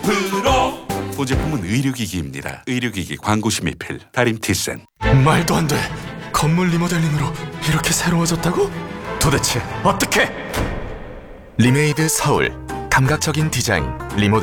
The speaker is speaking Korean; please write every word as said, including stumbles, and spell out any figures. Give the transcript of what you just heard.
프로. 본 제품은 의료기기입니다. 의료기기 광고 심의필 다림티센. 말도 안 돼. 건물 리모델링으로 이렇게 새로워졌다고? 도대체 어떻게? 리메이드 서울 감각적인 디자인 리모델